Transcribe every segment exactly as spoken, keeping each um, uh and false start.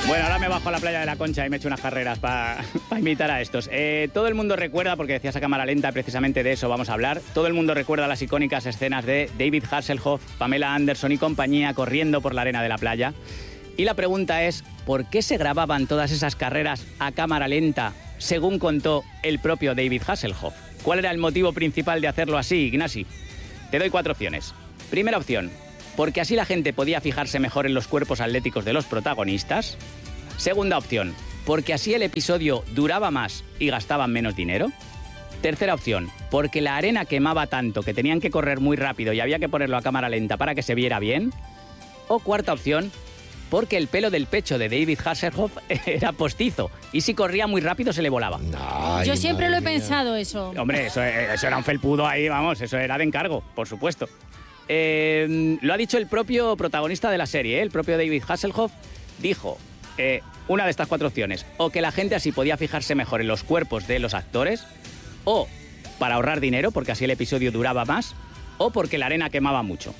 Bueno, ahora me bajo a la playa de la Concha y me echo unas carreras para pa imitar a estos. Eh, todo el mundo recuerda, porque decías a cámara lenta, precisamente de eso vamos a hablar, todo el mundo recuerda las icónicas escenas de David Hasselhoff, Pamela Anderson y compañía corriendo por la arena de la playa. Y la pregunta es, ¿por qué se grababan todas esas carreras a cámara lenta, según contó el propio David Hasselhoff? ¿Cuál era el motivo principal de hacerlo así, Ignasi? Te doy cuatro opciones. Primera opción, porque así la gente podía fijarse mejor en los cuerpos atléticos de los protagonistas. Segunda opción, porque así el episodio duraba más y gastaban menos dinero. Tercera opción, porque la arena quemaba tanto que tenían que correr muy rápido y había que ponerlo a cámara lenta para que se viera bien. O cuarta opción, porque el pelo del pecho de David Hasselhoff era postizo y si corría muy rápido se le volaba. Ay, Yo siempre lo he mía. pensado eso. Hombre, eso, eso era un felpudo ahí, vamos, eso era de encargo, por supuesto. Eh, lo ha dicho el propio protagonista de la serie, ¿eh? El propio David Hasselhoff dijo eh, una de estas cuatro opciones, o que la gente así podía fijarse mejor en los cuerpos de los actores, o para ahorrar dinero, porque así el episodio duraba más, o porque la arena quemaba mucho.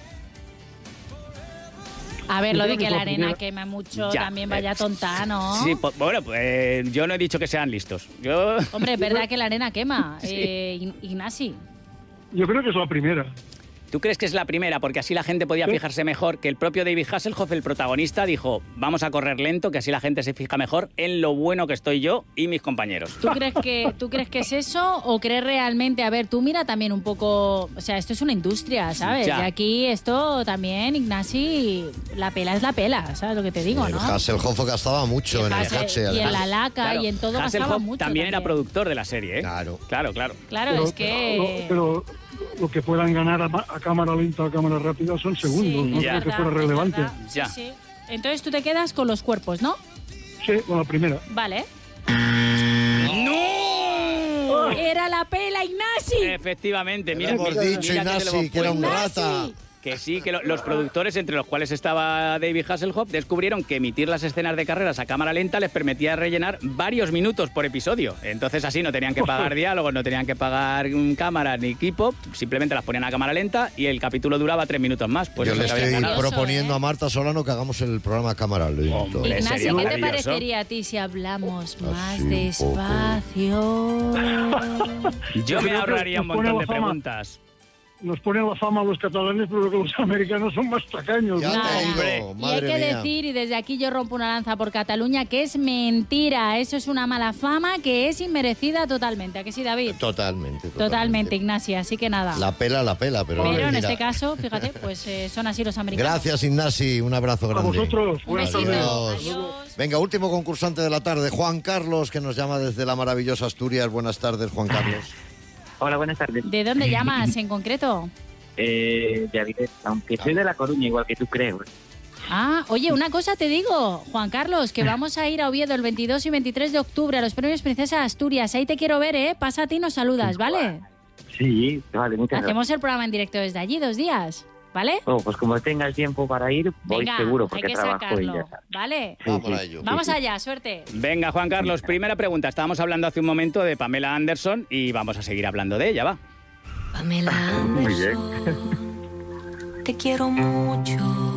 A ver, Yo lo creo de que que la la arena primera- quema mucho Ya, también vaya eh, tonta, ¿no? Sí, po- bueno, pues eh, yo no he dicho que sean listos. Yo... Hombre, es verdad que la arena quema, Sí. eh, Ign- Ignasi. Yo creo que es la primera. ¿Tú crees que es la primera? Porque así la gente podía Sí. fijarse mejor, que el propio David Hasselhoff, el protagonista, dijo, vamos a correr lento, que así la gente se fija mejor en lo bueno que estoy yo y mis compañeros. ¿Tú crees que tú crees que es eso o crees realmente? A ver, tú mira también un poco, o sea, esto es una industria, ¿sabes? Ya. Y aquí esto también, Ignasi, la pela es la pela, ¿sabes lo que te digo, El no? Hasselhoff gastaba mucho en el Hassel- Hassel. y en la laca Claro, y en todo gastaba Hasselhoff mucho. también era productor de la serie, ¿eh? Claro. Claro, claro. Claro, pero, es que... Pero, pero lo que puedan ganar a, ma- a cámara lenta o a cámara rápida son segundos. Sí, no es Ya. creo que verdad, fuera es relevante. verdad. Sí, Ya. sí. Entonces tú te quedas con los cuerpos, ¿no? Sí, con la primera. Vale. ¡No! Era la pela, Ignasi. Efectivamente, Le mira, hemos mira, dicho, mira que te lo Ignasi, hemos que era un puesto. rata. Que sí, que lo- los productores, entre los cuales estaba David Hasselhoff, descubrieron que emitir las escenas de carreras a cámara lenta les permitía rellenar varios minutos por episodio. Entonces así no tenían que pagar diálogos, no tenían que pagar mm, cámaras ni equipo, simplemente las ponían a cámara lenta y el capítudo duraba tres minutos más. Pues Yo eso le que habían estoy ganado. Curioso, proponiendo ¿eh? a Marta Solano que hagamos el programa a cámara lenta. Hombre, Ignasi, sería ¿qué te maravilloso. parecería a ti si hablamos más un despacio? Yo me creo que ahorraría un nos pone montón la de fama. preguntas. Nos ponen la fama a los catalanes, pero que los americanos son más tacaños. Ya ¿no? te Nada. digo, Y hay madre que mía. decir, y desde aquí yo rompo una lanza por Cataluña, que es mentira. Eso es una mala fama que es inmerecida totalmente. ¿A que sí, David? Totalmente, totalmente. Totalmente, Ignacia. Así que nada. La pela, la pela, pero... Pero en mira. este caso, fíjate, pues eh, son así los americanos. Gracias, Ignasi. Un abrazo A grande. vosotros. Un Buenas besito. tardes. Adiós. Adiós. Venga, último concursante de la tarde, Juan Carlos, que nos llama desde la maravillosa Asturias. Buenas tardes, Juan Carlos. Hola, buenas tardes. ¿De dónde llamas en concreto? Eh, de Avilés, aunque soy de La Coruña, igual que tú creo. Ah, oye, una cosa te digo, Juan Carlos, que vamos a ir a Oviedo el veintidós y veintitrés de octubre a los premios Princesa Asturias. Ahí te quiero ver, ¿eh? Pasa a ti y nos saludas, ¿vale? Sí, vale, muchas gracias. Hacemos el programa en directo desde allí, dos días, ¿vale? Oh, pues como tengas tiempo para ir, voy Venga, seguro, hay porque que trabajo y sacarlo, ya sabes. ¿vale? Vamos a ello. Vamos allá, suerte. Venga, Juan Carlos, primera pregunta. Estábamos hablando hace un momento de Pamela Anderson y vamos a seguir hablando de ella, va. Pamela Muy bien. Anderson, te quiero mucho.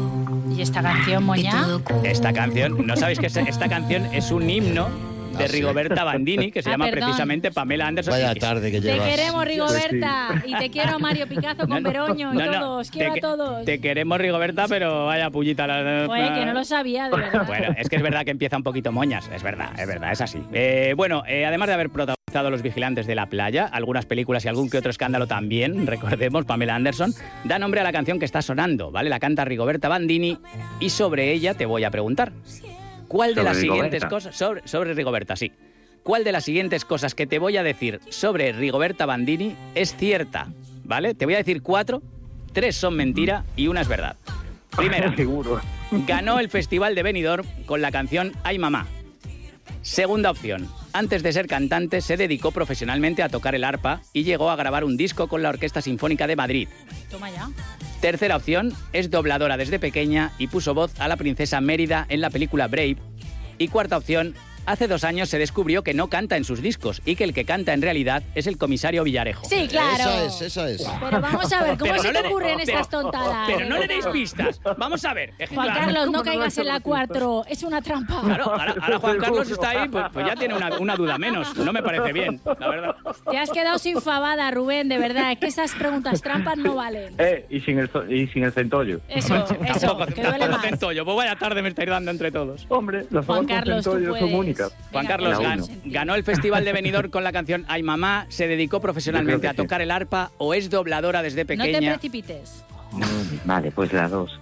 ¿Y esta canción, Moña? Esta canción, ¿no sabéis que esta, esta canción es un himno de Ah, sí. Rigoberta Bandini, que se Ah, llama perdón. precisamente Pamela Anderson? Vaya Y- tarde que Te llevas. queremos, Rigoberta. Y te quiero, Mario Picazo, con Veroño y No, no, todos. te Quiero que- a todos. Te queremos, Rigoberta, pero vaya pullita. La... Oye, que no lo sabía, de verdad. Bueno, es que es verdad que empieza un poquito moñas, es verdad, es verdad, es así. Eh, bueno, eh, además de haber protagonizado Los Vigilantes de la Playa, algunas películas y algún que otro escándalo también, recordemos, Pamela Anderson, da nombre a la canción que está sonando, ¿vale? La canta Rigoberta Bandini y sobre ella te voy a preguntar. ¿Cuál de ¿Sobre las siguientes Rigoberta? cosas... Sobre, sobre Rigoberta, sí. ¿Cuál de las siguientes cosas que te voy a decir sobre Rigoberta Bandini es cierta? ¿Vale? Te voy a decir cuatro, tres son mentira y una es verdad. Primera, Seguro. ganó el Festival de Benidorm con la canción Ay Mamá. Segunda opción, antes de ser cantante se dedicó profesionalmente a tocar el arpa y llegó a grabar un disco con la Orquesta Sinfónica de Madrid. Toma ya. Tercera opción, es dobladora desde pequeña y puso voz a la princesa Mérida en la película Brave. Y cuarta opción, hace dos años se descubrió que no canta en sus discos y que el que canta en realidad es el comisario Villarejo. Sí, claro. Esa es, esa es. Pero vamos a ver, ¿cómo Pero se no te le- ocurren pero- estas tontadas? Pero no le deis pistas. Vamos a ver. Es que, Juan claro, Carlos, no ¿cómo no caigas en la cuatro. Es una trampa. Claro, ahora, ahora Juan Carlos está ahí, pues, pues ya tiene una, una duda menos. No me parece bien, la verdad. Te has quedado sin fabada, Rubén, de verdad. Es que esas preguntas trampas no valen. Eh, y sin el, zo- y sin el centollo. Eso, eso, Tampoco, que duele tampoco más. centollo. Pues vaya tarde me estáis dando entre todos. Hombre, las Juan fotos con Carlos, tú centollo puedes. son únicas. Juan Venga, Carlos la gan- uno. ganó el Festival de Benidorm con la canción Ay Mamá, se dedicó profesionalmente Yo a creo que tocar el arpa o es dobladora desde No te pequeña. precipites. Mm, Vale, pues las dos.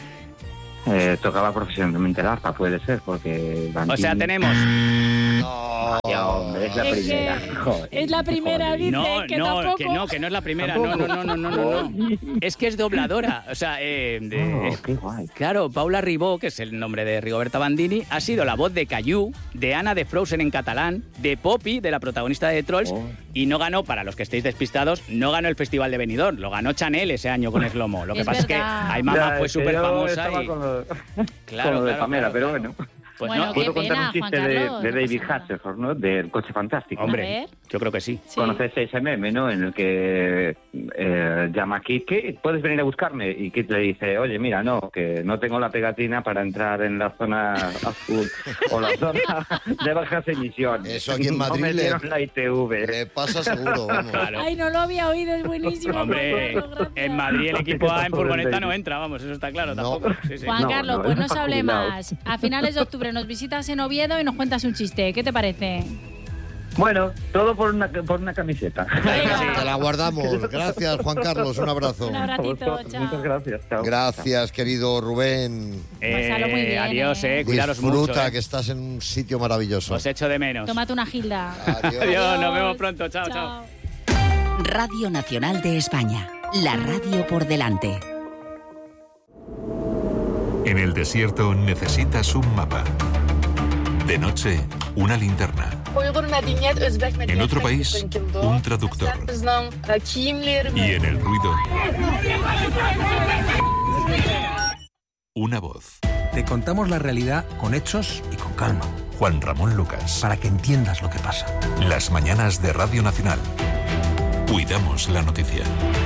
Eh, tocaba profesionalmente el arpa, puede ser, porque... O sea, tenemos... No. Ya, hombre, es la Es que primera. Joder, es la primera, joder. dice No, que no, tampoco. que no, que no es la primera. No, no, no, no, no, no, no. Es que es dobladora. O sea, eh, de- Oh, qué guay. Claro, Paula Ribó, que es el nombre de Rigoberta Bandini, ha sido la voz de Caillou, de Ana de Frozen en catalán, de Poppy, de la protagonista de Trolls, Oh. y no ganó, para los que estéis despistados, no ganó el Festival de Benidorm, lo ganó Chanel ese año con Slomo. Lo que Es pasa verdad. es que Ay Mamá Ya, fue es que súper yo famosa estaba y... con lo, Claro, con lo de claro, Pamela, claro, pero claro. bueno. Pues Bueno, no, qué Puedo contar pena, un chiste Juan de, Carlos, de no David pasa nada. Hasselhoff, ¿no? Del coche fantástico. A hombre, ver. yo creo que sí. Sí. ¿Conoces ese meme, no? En el que eh, llama a Kit, Kit, ¿puedes venir a buscarme? Y Kit le dice, oye, mira, no, que no tengo la pegatina para entrar en la zona azul o la zona de bajas emisiones. Eso aquí en Madrid no me le- dieron la I T V. Le pasa seguro, vamos. Claro. Ay, no lo había oído, es buenísimo. Hombre, Juan Carlos, gracias. en Madrid el equipo A en Por el furgoneta David. no entra, vamos, eso está claro, No. tampoco. Sí, sí. Juan No, Carlos, no, pues eso no se para hable jubilados. más. A finales de octubre nos visitas en Oviedo y nos cuentas un chiste. ¿Qué te parece? Bueno, todo por una, por una camiseta. Venga. Te la guardamos. Gracias, Juan Carlos. Un abrazo. Un abracito, chao. Muchas gracias. Chao. Gracias, querido Rubén. Pásalo muy bien, adiós, eh. eh, cuidaros Disfruta, mucho. eh. que estás en un sitio maravilloso. Os echo de menos. Tómate una gilda. Adiós. Adiós, nos vemos pronto, chao, chao. Radio Nacional de España. La radio por delante. En el desierto necesitas un mapa. De noche, una linterna. En otro país, un traductor. Y en el ruido, una voz. Te contamos la realidad con hechos y con calma, Juan Ramón Lucas. para que entiendas lo que pasa. Las mañanas de Radio Nacional. Cuidamos la noticia.